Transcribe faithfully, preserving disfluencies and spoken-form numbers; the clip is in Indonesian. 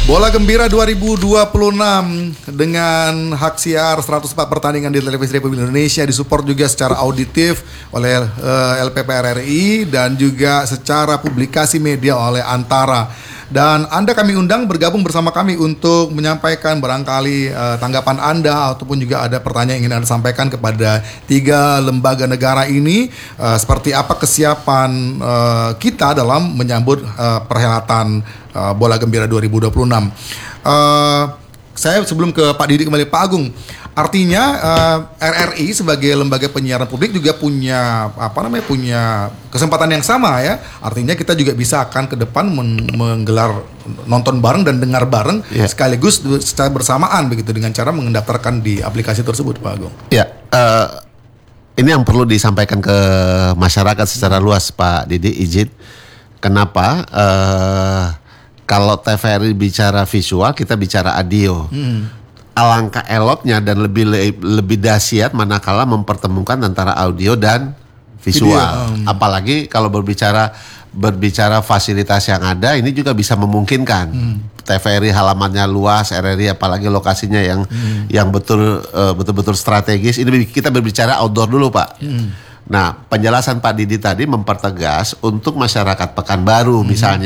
Bola Gembira dua ribu dua puluh enam dengan hak siar seratus empat pertandingan di Televisi Republik Indonesia, disupport juga secara auditif oleh uh, L P P R R I dan juga secara publikasi media oleh Antara. Dan Anda kami undang bergabung bersama kami untuk menyampaikan barangkali uh, tanggapan Anda ataupun juga ada pertanyaan yang ingin Anda sampaikan kepada tiga lembaga negara ini, uh, seperti apa kesiapan uh, kita dalam menyambut uh, perhelatan uh, Bola Gembira dua ribu dua puluh enam. Uh, saya sebelum ke Pak Didi kembali, Pak Agung, artinya uh, R R I sebagai lembaga penyiaran publik juga punya apa namanya punya kesempatan yang sama ya. Artinya kita juga bisa akan ke depan men- menggelar nonton bareng dan dengar bareng yeah. sekaligus secara bersamaan begitu dengan cara mendaftarkan di aplikasi tersebut, Pak Agung. Ya, yeah, uh, ini yang perlu disampaikan ke masyarakat secara luas, Pak Didi, izin. Kenapa? Uh, kalau T V R I bicara visual, kita bicara audio. Hmm. Alangkah eloknya dan lebih lebih dahsyat manakala mempertemukan antara audio dan visual. Video, um. Apalagi kalau berbicara berbicara fasilitas yang ada, ini juga bisa memungkinkan. Hmm. T V R I halamannya luas, R R I apalagi lokasinya yang hmm. yang betul uh, betul-betul strategis. Ini kita berbicara outdoor dulu, Pak. Hmm. Nah, penjelasan Pak Didi tadi mempertegas untuk masyarakat Pekanbaru hmm. misalnya.